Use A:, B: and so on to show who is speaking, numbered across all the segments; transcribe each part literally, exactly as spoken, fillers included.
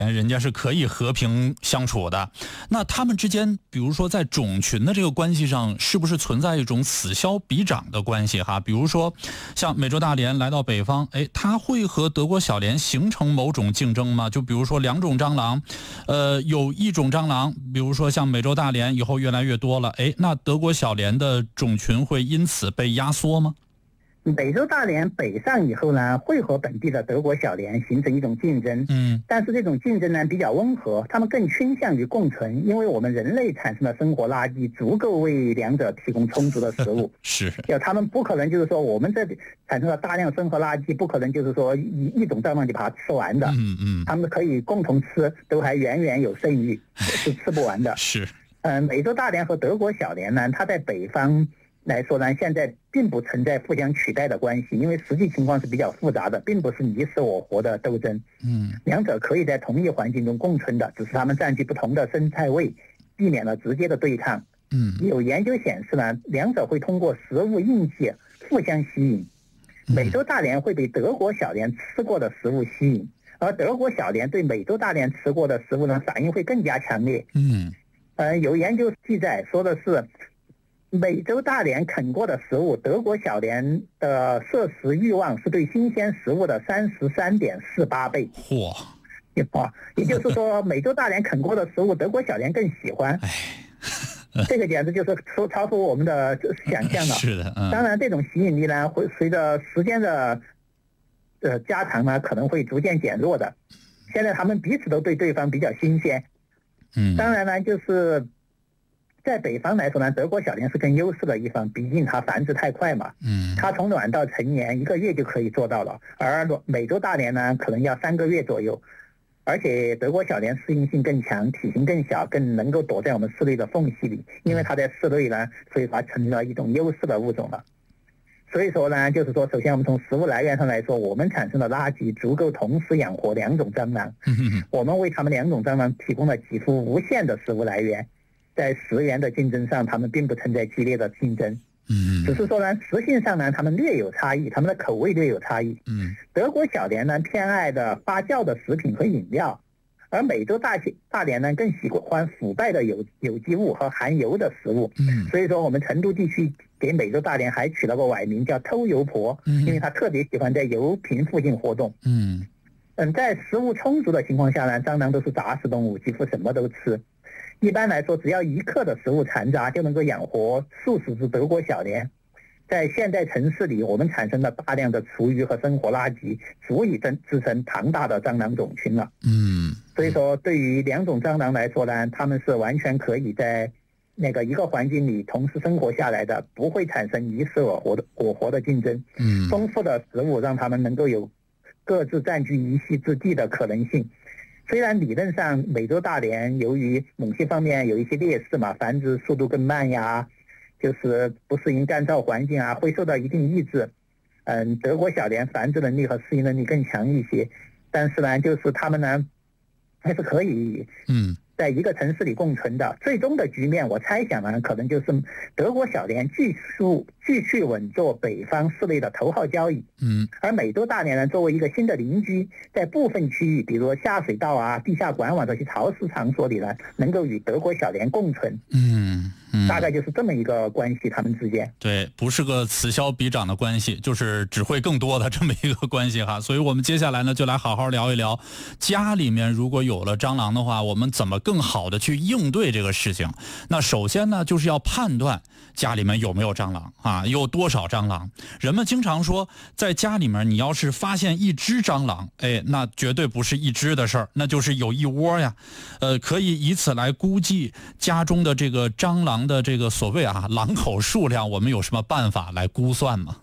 A: 人家是可以和平相处的。那他们之间比如说在种群的这个关系上是不是存在一种此消彼长的关系哈？比如说像美洲大蠊来到北方，哎，它会和德国小蠊形成某种竞争吗？就比如说两种蟑螂，呃，有一种蟑螂比如说像美洲大蠊以后越来越多了，哎，那德国小蠊的种群会因此被压缩吗？
B: 美洲大蠊北上以后呢，会和本地的德国小蠊形成一种竞争，
A: 嗯，
B: 但是这种竞争呢比较温和，它们更倾向于共存，因为我们人类产生的生活垃圾足够为两者提供充足的食物。
A: 是，
B: 要他们不可能就是说我们这里产生了大量生活垃圾，不可能就是说一一种蟑螂就把它吃完的，
A: 嗯嗯，
B: 他们可以共同吃，都还远远有剩余，是吃不完的。
A: 是，
B: 嗯、呃，美洲大蠊和德国小蠊呢，它在北方来说呢，现在并不存在互相取代的关系，因为实际情况是比较复杂的，并不是你死我活的斗争。
A: 嗯，
B: 两者可以在同一环境中共存的，只是它们占据不同的生态位，避免了直接的对抗。
A: 嗯，
B: 有研究显示呢，两者会通过食物印记互相吸引。美洲大蠊会被德国小蠊吃过的食物吸引，而德国小蠊对美洲大蠊吃过的食物呢，反应会更加强烈。
A: 嗯，
B: 呃，有研究记载说的是，美洲大蠊啃过的食物，德国小蠊的摄食欲望是对新鲜食物的三十三点四八倍。
A: 嚯！
B: 啊，也就是说，美洲大蠊啃过的食物，德国小蠊更喜欢。这个简直就是超超出我们的想象了。
A: 是的，嗯。
B: 当然，这种吸引力呢，会随着时间的呃加长呢，可能会逐渐减弱的。现在他们彼此都对对方比较新鲜。
A: 嗯。
B: 当然呢，就是在北方来说呢，德国小蠊是更优势的一方，毕竟它繁殖太快嘛。
A: 嗯。
B: 它从卵到成年一个月就可以做到了，而美洲大蠊呢，可能要三个月左右。而且德国小蠊适应性更强，体型更小，更能够躲在我们室内的缝隙里，因为它在室内呢，所以它成了一种优势的物种了。所以说呢，就是说，首先我们从食物来源上来说，我们产生的垃圾足够同时养活两种蟑螂，我们为它们两种蟑螂提供了几乎无限的食物来源，在食源的竞争上，它们并不存在激烈的竞争。
A: 嗯，
B: 只是说呢，食性上呢，它们略有差异，它们的口味略有差异。
A: 嗯，
B: 德国小蠊呢偏爱的发酵的食品和饮料，而美洲大大蠊呢更喜欢腐败的有有机物和含油的食物。
A: 嗯，
B: 所以说我们成都地区给美洲大蠊还取了个崴名叫偷油婆，
A: 嗯，
B: 因为它特别喜欢在油瓶附近活动。
A: 嗯
B: 嗯，在食物充足的情况下呢，蟑螂都是杂食动物，几乎什么都吃。一般来说，只要一克的食物残渣就能够养活数十只德国小蠊。在现代城市里，我们产生了大量的厨余和生活垃圾，足以支支撑庞大的蟑螂种群了。
A: 嗯，
B: 所以说，对于两种蟑螂来说呢，它们是完全可以在那个一个环境里同时生活下来的，不会产生你死我活的我活的竞争。
A: 嗯，
B: 丰富的食物让它们能够有各自占据一席之地的可能性。虽然理论上美洲大蠊由于某些方面有一些劣势嘛，繁殖速度更慢呀，就是不适应干燥环境啊，会受到一定抑制。嗯，德国小蠊繁殖能力和适应能力更强一些，但是呢，就是它们呢还是可以嗯在一个城市里共存的。最终的局面，我猜想呢，可能就是德国小蠊继续继续稳坐北方室内的头号交椅。嗯，而美洲大蠊呢，作为一个新的邻居，在部分区域，比如下水道啊、地下管网这些潮湿场所里呢，能够与德国小蠊共存。嗯。嗯，大概就是这么一个关系，他们之间
A: 对，不是个此消彼长的关系，就是只会更多的这么一个关系哈。所以我们接下来呢，就来好好聊一聊，家里面如果有了蟑螂的话，我们怎么更好的去应对这个事情。那首先呢，就是要判断家里面有没有蟑螂啊，有多少蟑螂。人们经常说，在家里面你要是发现一只蟑螂，哎，那绝对不是一只的事儿，那就是有一窝呀。呃，可以以此来估计家中的这个蟑螂的这个所谓啊狼口数量，我们有什么办法来估算吗？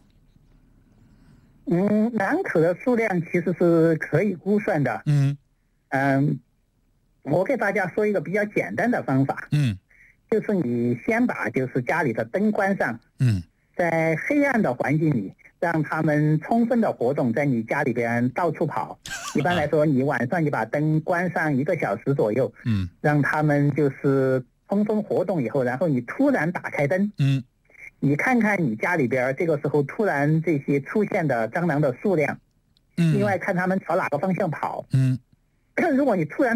B: 嗯，狼口的数量其实是可以估算的。嗯嗯，我给大家说一个比较简单的方法。嗯，就是你先把就是家里的灯关上。嗯，在黑暗的环境里，让他们充分的活动，在你家里边到处跑。一般来说，你晚上你把灯关上一个小时左右。嗯，让他们就是充分活动以后，然后你突然打开灯，嗯，你看看你家里边这个时候突然这些出现的蟑螂的数量，嗯，另外看他们朝哪个方向跑，嗯，如果你突然